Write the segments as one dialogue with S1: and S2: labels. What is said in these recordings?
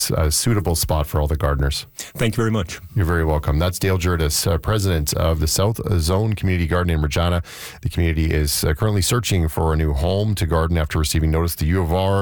S1: a suitable spot for all the gardeners.
S2: Thank you very much.
S1: You're very welcome. That's Dale Jurdas, president of the South Zone Community Garden in Regina. The community is currently searching for a new home to garden after receiving notice from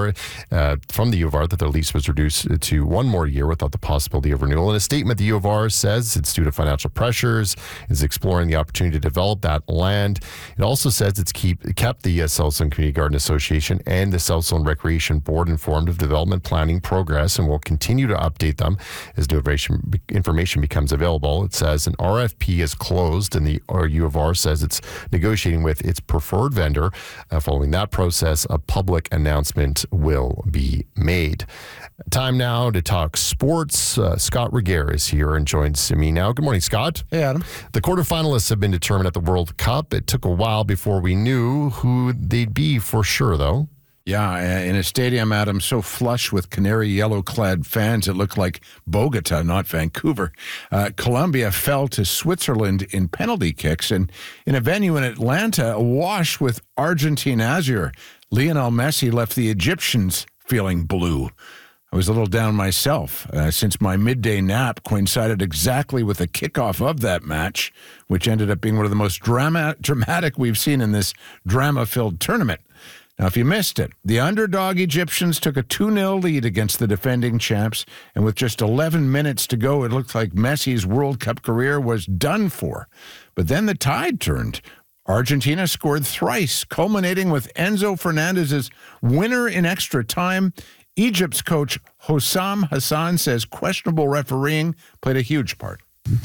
S1: the U of R that their lease was reduced to one more year without the possibility of renewal. In a statement, the U of R says it's due to financial pressures, is exploring the opportunity to develop that land. It also says it's kept the South Zone Community Garden Association and the South Zone Recreation Board informed of development planning progress and will continue to update them as new information becomes available. It says an RFP is closed and the U of R says it's negotiating with its preferred vendor. Following that process, a public announcement will be made. Time now to talk sports. Scott Regehr is here and joins me now. Good morning, Scott.
S3: Hey, Adam.
S1: The quarterfinalists have been determined at the World Cup. It took a while before we knew who they'd be for sure, though.
S3: Yeah, in a stadium, Adam, so flush with canary yellow-clad fans, it looked like Bogota, not Vancouver. Colombia fell to Switzerland in penalty kicks, and in a venue in Atlanta, awash with Argentine azure, Lionel Messi left the Egyptians feeling blue. I was a little down myself, since my midday nap coincided exactly with the kickoff of that match, which ended up being one of the most dramatic we've seen in this drama-filled tournament. Now, if you missed it, the underdog Egyptians took a 2-0 lead against the defending champs, and with just 11 minutes to go, it looked like Messi's World Cup career was done for. But then the tide turned. Argentina scored thrice, culminating with Enzo Fernandez's winner in extra time. Egypt's coach Hossam Hassan says questionable refereeing played a huge part.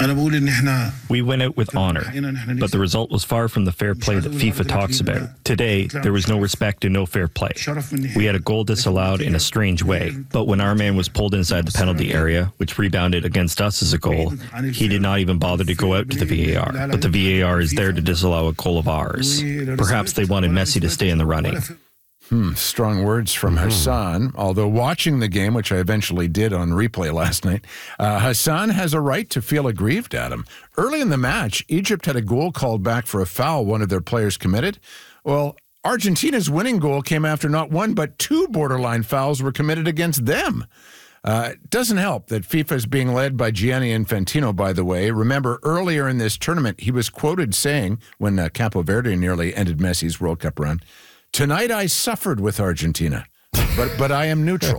S4: We went out with honor, but the result was far from the fair play that FIFA talks about. Today, there was no respect and no fair play. We had a goal disallowed in a strange way, but when our man was pulled inside the penalty area, which rebounded against us as a goal, he did not even bother to go out to the VAR. But the VAR is there to disallow a goal of ours. Perhaps they wanted Messi to stay in the running.
S3: Strong words from Hassan, although watching the game, which I eventually did on replay last night, Hassan has a right to feel aggrieved at him. Early in the match, Egypt had a goal called back for a foul one of their players committed. Well, Argentina's winning goal came after not one but two borderline fouls were committed against them. It doesn't help that FIFA is being led by Gianni Infantino, by the way. Remember, earlier in this tournament, he was quoted saying, when Capo Verde nearly ended Messi's World Cup run, "Tonight I suffered with Argentina, but I am neutral."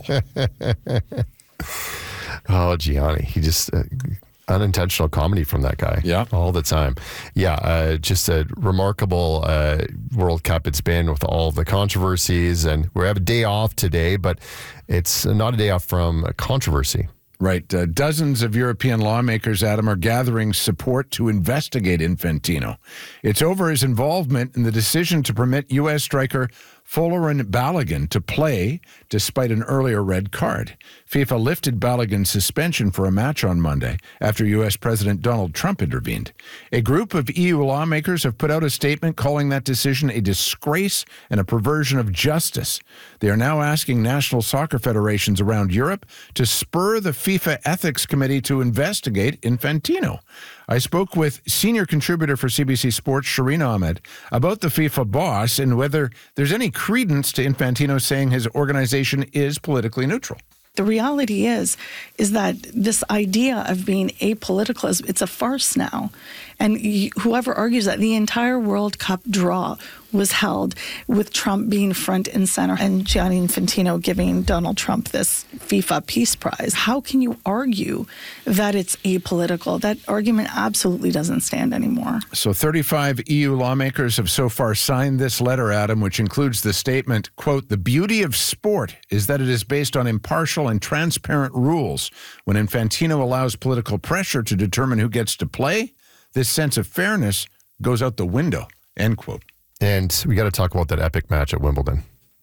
S1: Oh, Gianni. He just unintentional comedy from that guy.
S3: Yeah.
S1: All the time. Yeah, just a remarkable World Cup it's been with all the controversies. And we have a day off today, but it's not a day off from controversy.
S3: Right. Dozens of European lawmakers, Adam, are gathering support to investigate Infantino. It's over his involvement in the decision to permit U.S. striker Folarin Balogun to play despite an earlier red card. FIFA lifted Balogun's suspension for a match on Monday after U.S. President Donald Trump intervened. A group of EU lawmakers have put out a statement calling that decision a disgrace and a perversion of justice. They are now asking national soccer federations around Europe to spur the FIFA Ethics Committee to investigate Infantino. I spoke with senior contributor for CBC Sports, Shireen Ahmed, about the FIFA boss and whether there's any credence to Infantino saying his organization is politically neutral.
S5: The reality is that this idea of being apolitical, it's a farce now. And whoever argues that the entire World Cup draw was held with Trump being front and center and Gianni Infantino giving Donald Trump this FIFA Peace Prize. How can you argue that it's apolitical? That argument absolutely doesn't stand anymore.
S3: So 35 EU lawmakers have so far signed this letter, Adam, which includes the statement, quote, "The beauty of sport is that it is based on impartial and transparent rules. When Infantino allows political pressure to determine who gets to play, this sense of fairness goes out the window," end quote.
S1: And we got to talk about that epic match at Wimbledon.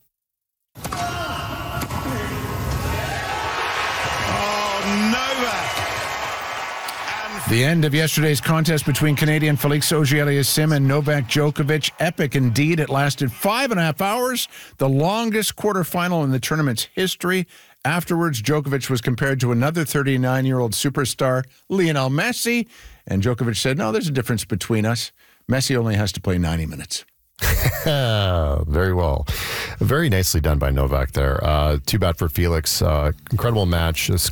S3: The end of yesterday's contest between Canadian Felix Auger-Aliassime and Novak Djokovic. Epic indeed. It lasted 5.5 hours, the longest quarterfinal in the tournament's history. Afterwards, Djokovic was compared to another 39-year-old superstar, Lionel Messi. And Djokovic said, "No, there's a difference between us. Messi only has to play 90 minutes.
S1: Very well. Very nicely done by Novak there. Too bad for Felix. Incredible match.